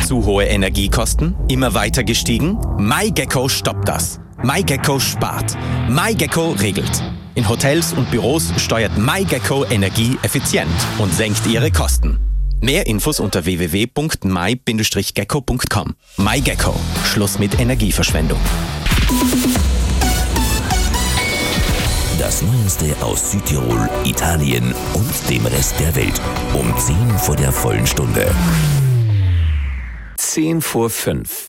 Zu hohe Energiekosten? Immer weiter gestiegen? MyGecko stoppt das. MyGecko spart. MyGecko regelt. In Hotels und Büros steuert MyGecko Energie effizient und senkt ihre Kosten. Mehr Infos unter www.my-gecko.com. MyGecko. Schluss mit Energieverschwendung. Das Neueste aus Südtirol, Italien und dem Rest der Welt. Um 10 vor der vollen Stunde. 10 vor 5.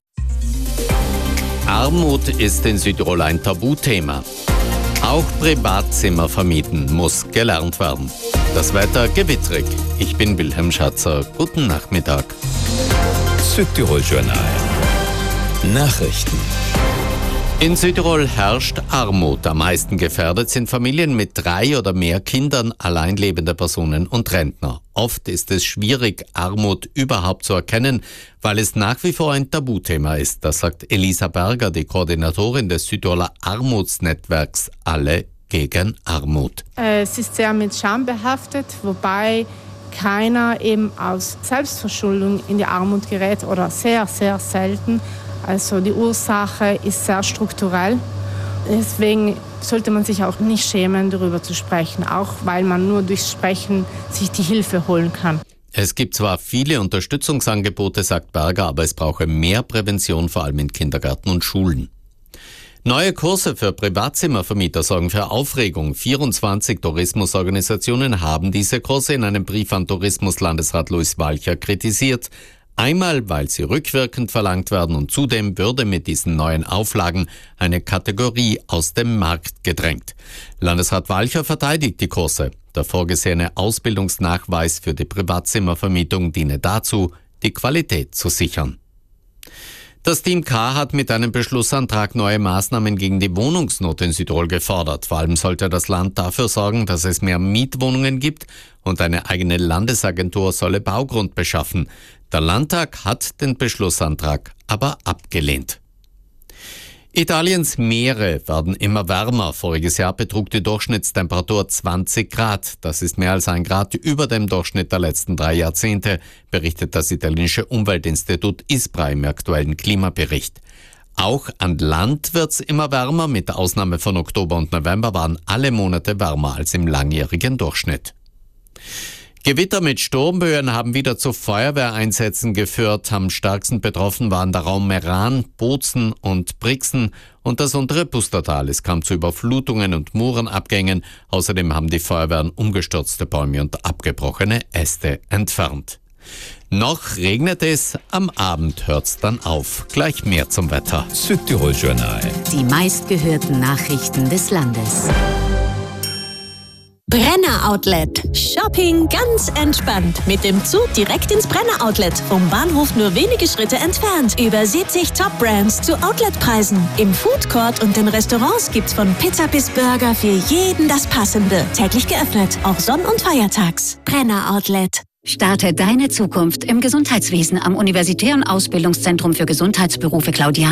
Armut ist in Südtirol ein Tabuthema. Auch Privatzimmer vermieten muss gelernt werden. Das Wetter gewitterig. Ich bin Wilhelm Schatzer. Guten Nachmittag. Südtirol Journal. Nachrichten. In Südtirol herrscht Armut. Am meisten gefährdet sind Familien mit 3 oder mehr Kindern, alleinlebende Personen und Rentner. Oft ist es schwierig, Armut überhaupt zu erkennen, weil es nach wie vor ein Tabuthema ist. Das sagt Elisa Berger, die Koordinatorin des Südtiroler Armutsnetzwerks Alle gegen Armut. Es ist sehr mit Scham behaftet, wobei keiner eben aus Selbstverschuldung in die Armut gerät oder sehr, sehr selten. Also die Ursache ist sehr strukturell. Deswegen sollte man sich auch nicht schämen, darüber zu sprechen, auch weil man nur durchs Sprechen sich die Hilfe holen kann. Es gibt zwar viele Unterstützungsangebote, sagt Berger, aber es brauche mehr Prävention, vor allem in Kindergärten und Schulen. Neue Kurse für Privatzimmervermieter sorgen für Aufregung. 24 Tourismusorganisationen haben diese Kurse in einem Brief an Tourismuslandesrat Luis Walcher kritisiert. Einmal, weil sie rückwirkend verlangt werden und zudem würde mit diesen neuen Auflagen eine Kategorie aus dem Markt gedrängt. Landesrat Walcher verteidigt die Kurse. Der vorgesehene Ausbildungsnachweis für die Privatzimmervermietung diene dazu, die Qualität zu sichern. Das Team K hat mit einem Beschlussantrag neue Maßnahmen gegen die Wohnungsnot in Südtirol gefordert. Vor allem sollte das Land dafür sorgen, dass es mehr Mietwohnungen gibt und eine eigene Landesagentur solle Baugrund beschaffen. Der Landtag hat den Beschlussantrag aber abgelehnt. Italiens Meere werden immer wärmer. Voriges Jahr betrug die Durchschnittstemperatur 20 Grad. Das ist mehr als 1 Grad über dem Durchschnitt der letzten 3 Jahrzehnte, berichtet das italienische Umweltinstitut ISPRA im aktuellen Klimabericht. Auch an Land wird's immer wärmer. Mit Ausnahme von Oktober und November waren alle Monate wärmer als im langjährigen Durchschnitt. Gewitter mit Sturmböen haben wieder zu Feuerwehreinsätzen geführt. Am stärksten betroffen waren der Raum Meran, Bozen und Brixen und das untere Pustertal. Es kam zu Überflutungen und Murenabgängen. Außerdem haben die Feuerwehren umgestürzte Bäume und abgebrochene Äste entfernt. Noch regnet es, am Abend hört's dann auf. Gleich mehr zum Wetter. Südtirol Journal. Die meistgehörten Nachrichten des Landes. Brenner Outlet. Shopping ganz entspannt. Mit dem Zug direkt ins Brenner Outlet. Vom Bahnhof nur wenige Schritte entfernt. Über 70 Top-Brands zu Outletpreisen. Im Food Court und den Restaurants gibt's von Pizza bis Burger für jeden das Passende. Täglich geöffnet, auch Sonn- und Feiertags. Brenner Outlet. Starte deine Zukunft im Gesundheitswesen am Universitären Ausbildungszentrum für Gesundheitsberufe Claudia.